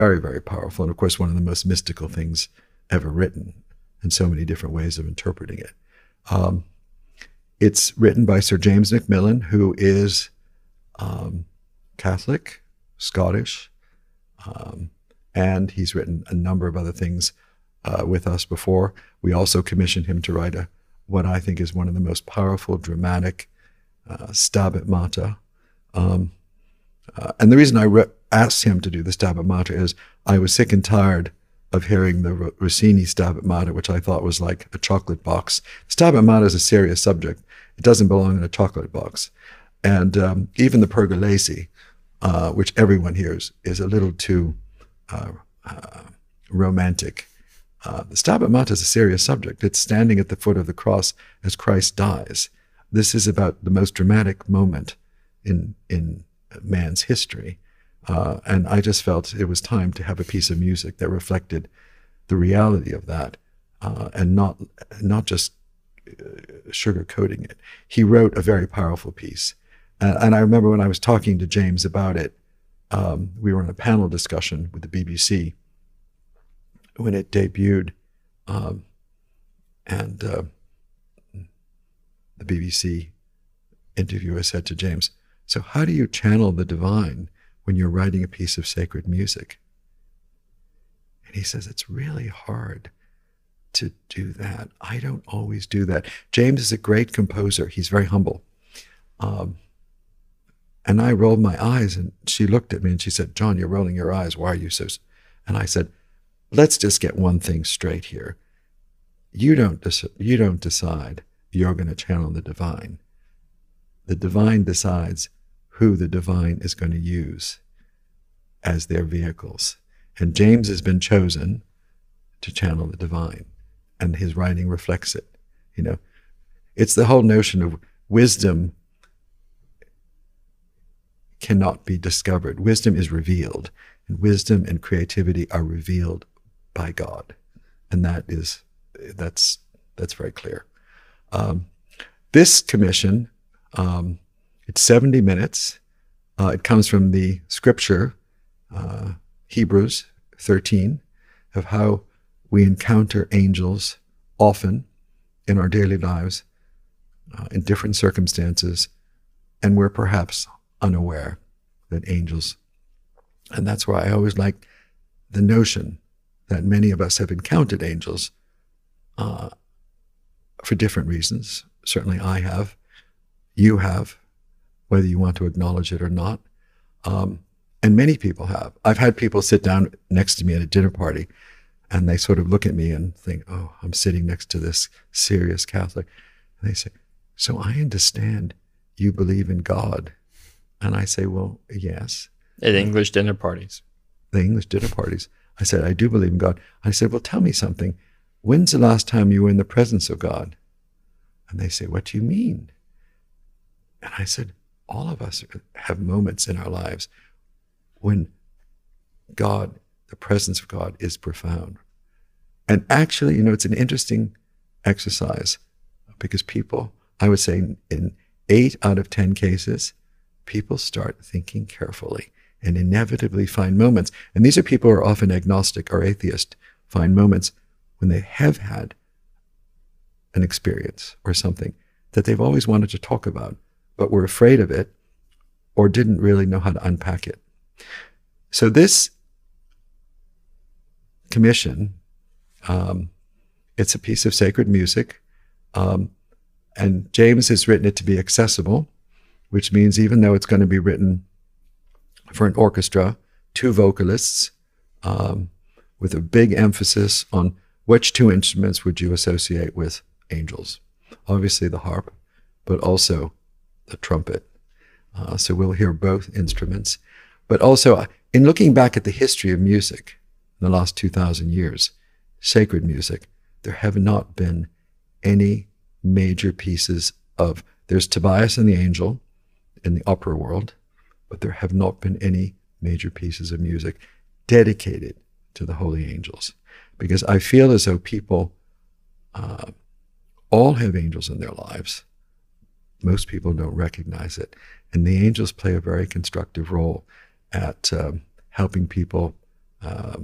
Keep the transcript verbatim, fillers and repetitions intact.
very, very powerful. And of course, one of the most mystical things ever written, and so many different ways of interpreting it. Um, it's written by Sir James Macmillan, who is um, Catholic, Scottish, um, and he's written a number of other things uh, with us before. We also commissioned him to write a, what I think is one of the most powerful, dramatic uh, Stabat Mater. Um, uh, and the reason I re- asked him to do the Stabat Mater is I was sick and tired of hearing the Rossini Stabat Mater, which I thought was like a chocolate box. Stabat Mater is a serious subject. It doesn't belong in a chocolate box. And um, even the Pergolesi, uh, which everyone hears, is a little too uh, uh, romantic. Uh, the Stabat Mater is a serious subject. It's standing at the foot of the cross as Christ dies. This is about the most dramatic moment in, in man's history. Uh, and I just felt it was time to have a piece of music that reflected the reality of that, uh, and not not just uh, sugarcoating it. He wrote a very powerful piece. Uh, and I remember when I was talking to James about it, um, we were in a panel discussion with the B B C when it debuted. Um, and uh, the B B C interviewer said to James, "So how do you channel the divine when you're writing a piece of sacred music?" And he says, it's really hard to do that. I don't always do that. James is a great composer. He's very humble. Um, and I rolled my eyes, and she looked at me and she said, "John, you're rolling your eyes. Why are you so..." And I said, let's just get one thing straight here. You don't, dec- you don't decide you're going to channel the divine. The divine decides who the divine is going to use as their vehicles. And James has been chosen to channel the divine, and his writing reflects it. You know, it's the whole notion of wisdom cannot be discovered. Wisdom is revealed, and wisdom and creativity are revealed by God. And that is, that's, that's very clear. Um, this commission, um, it's seventy minutes. Uh, it comes from the scripture, uh, Hebrews thirteen, of how we encounter angels often in our daily lives, uh, in different circumstances, and we're perhaps unaware that angels, and that's why I always like the notion that many of us have encountered angels uh, for different reasons. Certainly I have, you have, whether you want to acknowledge it or not. Um, and many people have. I've had people sit down next to me at a dinner party, and they sort of look at me and think, oh, I'm sitting next to this serious Catholic. And they say, so I understand you believe in God. And I say, well, yes. At English dinner parties. The English dinner parties. I said, I do believe in God. I said, well, tell me something. When's the last time you were in the presence of God? And they say, what do you mean? And I said, all of us have moments in our lives when God, the presence of God, is profound. And actually, you know, it's an interesting exercise, because people, I would say in eight out of ten cases, people start thinking carefully and inevitably find moments. And these are people who are often agnostic or atheist, find moments when they have had an experience or something that they've always wanted to talk about, but were afraid of it or didn't really know how to unpack it. So this commission, um, it's a piece of sacred music, um, and James has written it to be accessible, which means even though it's going to be written for an orchestra, two vocalists, um, with a big emphasis on which two instruments would you associate with angels. Obviously the harp, but also the trumpet. Uh, so we'll hear both instruments. But also, in looking back at the history of music in the last two thousand years, sacred music, there have not been any major pieces of, there's Tobias and the Angel in the opera world, but there have not been any major pieces of music dedicated to the holy angels. Because I feel as though people uh, all have angels in their lives. Most people don't recognize it. And the angels play a very constructive role at um, helping people Um,